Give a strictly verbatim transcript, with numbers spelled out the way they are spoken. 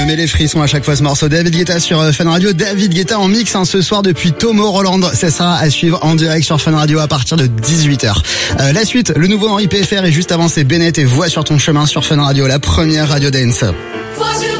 met les frissons à chaque fois ce morceau. David Guetta sur Fun Radio. David Guetta en mix hein, ce soir depuis Tomorrowland. Ça sera à suivre en direct sur Fun Radio à partir de dix-huit heures. Euh, la suite, le nouveau Henri P F R et juste avant c'est Bennett et Voix sur ton chemin sur Fun Radio, la première radio dance.